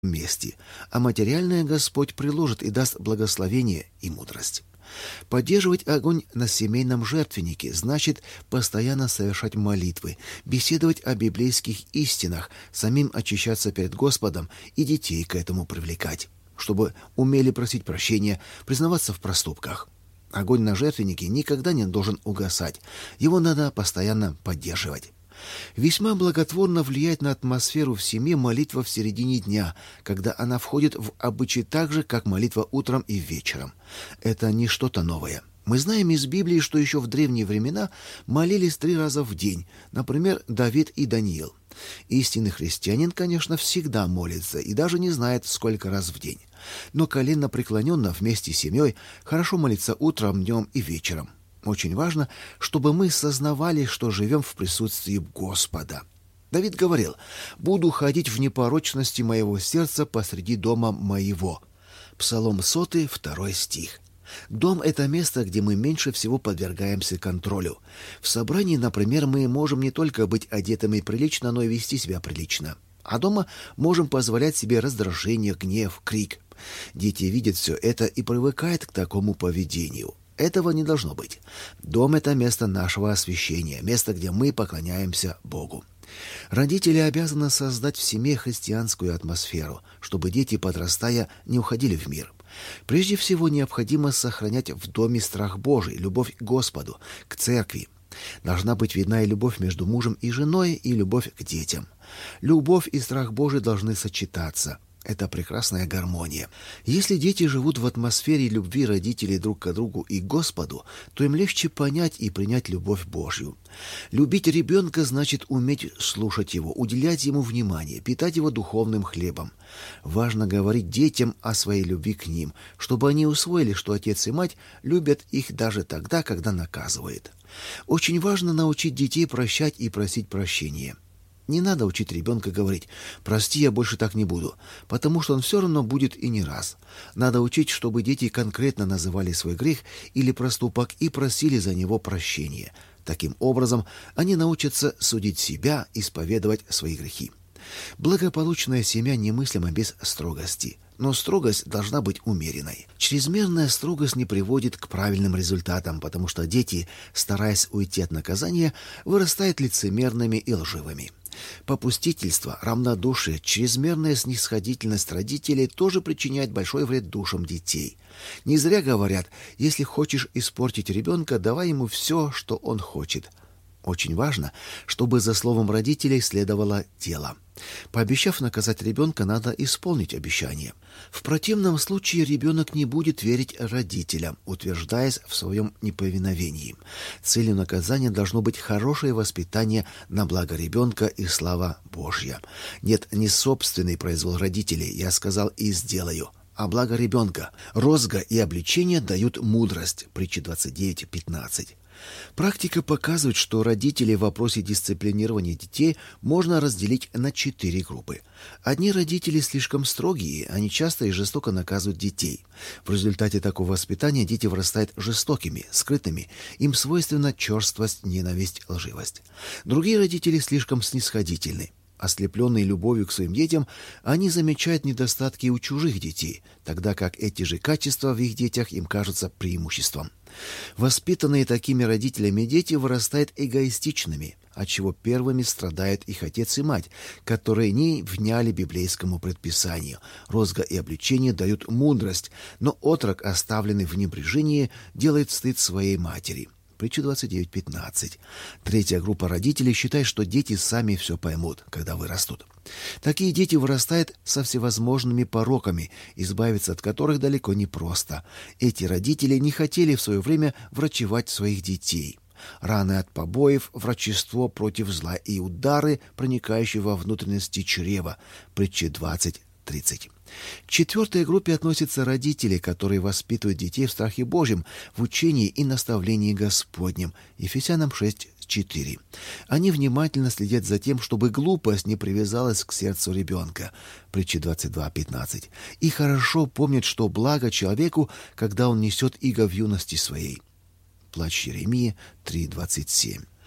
месте, а материальное Господь приложит и даст благословение и мудрость. Поддерживать огонь на семейном жертвеннике значит постоянно совершать молитвы, беседовать о библейских истинах, самим очищаться перед Господом и детей к этому привлекать, чтобы умели просить прощения, признаваться в проступках. Огонь на жертвеннике никогда не должен угасать, его надо постоянно поддерживать. Весьма благотворно влияет на атмосферу в семье молитва в середине дня, когда она входит в обычай так же, как молитва утром и вечером. Это не что-то новое. Мы знаем из Библии, что еще в древние времена молились 3 раза в день, например, Давид и Даниил. Истинный христианин, конечно, всегда молится и даже не знает, сколько раз в день. Но коленно преклоненно вместе с семьей хорошо молиться утром, днем и вечером. Очень важно, чтобы мы сознавали, что живем в присутствии Господа. Давид говорил: «Буду ходить в непорочности моего сердца посреди дома моего». Псалом 100, 2 стих. Дом — это место, где мы меньше всего подвергаемся контролю. В собрании, например, мы можем не только быть одетыми прилично, но и вести себя прилично. А дома можем позволять себе раздражение, гнев, крик. Дети видят все это и привыкают к такому поведению. Этого не должно быть. Дом — это место нашего освящения, место, где мы поклоняемся Богу. Родители обязаны создать в семье христианскую атмосферу, чтобы дети, подрастая, не уходили в мир. Прежде всего, необходимо сохранять в доме страх Божий, любовь к Господу, к церкви. Должна быть видна и любовь между мужем и женой, и любовь к детям. Любовь и страх Божий должны сочетаться. Это прекрасная гармония. Если дети живут в атмосфере любви родителей друг к другу и Господу, то им легче понять и принять любовь Божью. Любить ребенка значит уметь слушать его, уделять ему внимание, питать его духовным хлебом. Важно говорить детям о своей любви к ним, чтобы они усвоили, что отец и мать любят их даже тогда, когда наказывают. Очень важно научить детей прощать и просить прощения. Не надо учить ребенка говорить: «Прости, я больше так не буду», потому что он все равно будет и не раз. Надо учить, чтобы дети конкретно называли свой грех или проступок и просили за него прощения. Таким образом, они научатся судить себя, исповедовать свои грехи. Благополучная семья немыслима без строгости. Но строгость должна быть умеренной. Чрезмерная строгость не приводит к правильным результатам, потому что дети, стараясь уйти от наказания, вырастают лицемерными и лживыми. Попустительство, равнодушие, чрезмерная снисходительность родителей тоже причиняет большой вред душам детей. Не зря говорят: если хочешь испортить ребенка, давай ему все, что он хочет. Очень важно, чтобы за словом родителей следовало дело. Пообещав наказать ребенка, надо исполнить обещание. В противном случае ребенок не будет верить родителям, утверждаясь в своем неповиновении. Целью наказания должно быть хорошее воспитание на благо ребенка и слава Божья. Нет, не собственный произвол родителей, я сказал и сделаю, а благо ребенка. Розга и обличение дают мудрость. Притча 29:15. Практика показывает, что родителей в вопросе дисциплинирования детей можно разделить на 4 группы. Одни родители слишком строгие, они часто и жестоко наказывают детей. В результате такого воспитания дети вырастают жестокими, скрытными, им свойственна черствость, ненависть, лживость. Другие родители слишком снисходительны. Ослепленные любовью к своим детям, они замечают недостатки у чужих детей, тогда как эти же качества в их детях им кажутся преимуществом. Воспитанные такими родителями дети вырастают эгоистичными, отчего первыми страдают их отец и мать, которые не вняли библейскому предписанию. Розга и обличение дают мудрость, но отрок, оставленный в небрежении, делает стыд своей матери. Притча 29:15. Третья группа родителей считает, что дети сами все поймут, когда вырастут. Такие дети вырастают со всевозможными пороками, избавиться от которых далеко не просто. Эти родители не хотели в свое время врачевать своих детей. Раны от побоев, врачество против зла и удары, проникающие во внутренности чрева. Притча 20:30. К 4 группе относятся родители, которые воспитывают детей в страхе Божьем, в учении и наставлении Господнем. Ефесянам 6:4. Они внимательно следят за тем, чтобы глупость не привязалась к сердцу ребенка. Притча 22:15. И хорошо помнят, что благо человеку, когда он несет иго в юности своей. Плач Иеремии 3:27.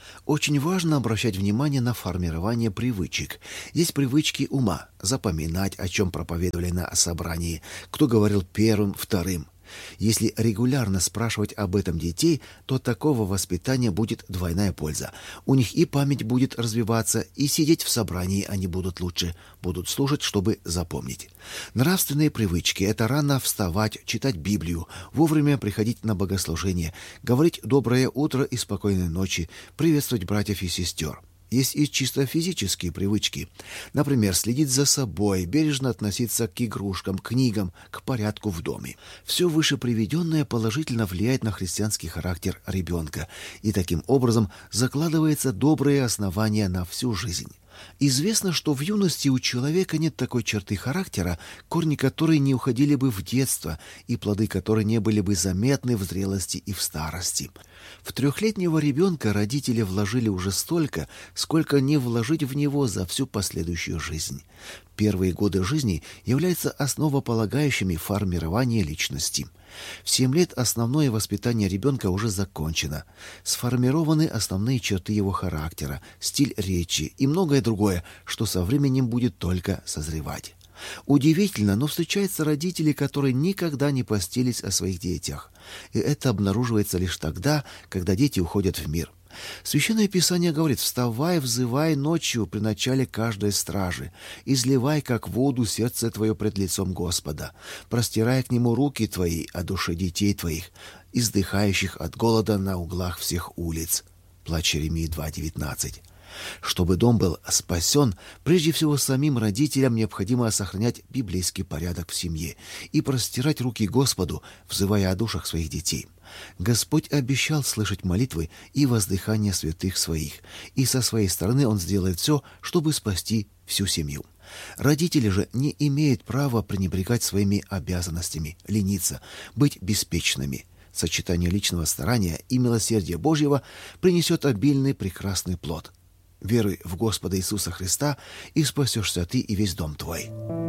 Очень важно обращать внимание на формирование привычек. Есть привычки ума, запоминать, о чем проповедовали на собрании, кто говорил первым, вторым. Если регулярно спрашивать об этом детей, то такого воспитания будет двойная польза. У них и память будет развиваться, и сидеть в собрании они будут лучше, будут слушать, чтобы запомнить. Нравственные привычки – это рано вставать, читать Библию, вовремя приходить на богослужение, говорить «доброе утро» и «спокойной ночи», приветствовать братьев и сестер. Есть и чисто физические привычки. Например, следить за собой, бережно относиться к игрушкам, книгам, к порядку в доме. Все вышеприведенное положительно влияет на христианский характер ребенка, и таким образом закладывается добрые основания на всю жизнь. Известно, что в юности у человека нет такой черты характера, корни которой не уходили бы в детство, и плоды которой не были бы заметны в зрелости и в старости. В 3-летнего ребенка родители вложили уже столько, сколько не вложить в него за всю последующую жизнь. Первые годы жизни являются основополагающими формирования личности. В 7 лет основное воспитание ребенка уже закончено. Сформированы основные черты его характера, стиль речи и многое другое, что со временем будет только созревать. Удивительно, но встречаются родители, которые никогда не постились о своих детях. И это обнаруживается лишь тогда, когда дети уходят в мир. Священное Писание говорит: «Вставай, взывай ночью при начале каждой стражи, изливай, как воду, сердце твое пред лицом Господа, простирай к нему руки твои о душе детей твоих, издыхающих от голода на углах всех улиц». Плач Иеремии 2:19. Чтобы дом был спасен, прежде всего самим родителям необходимо сохранять библейский порядок в семье и простирать руки Господу, взывая о душах своих детей. Господь обещал слышать молитвы и воздыхания святых своих, и со своей стороны Он сделает все, чтобы спасти всю семью. Родители же не имеют права пренебрегать своими обязанностями, лениться, быть беспечными. Сочетание личного старания и милосердия Божьего принесет обильный прекрасный плод. Веруй в Господа Иисуса Христа, и спасешься ты и весь дом твой.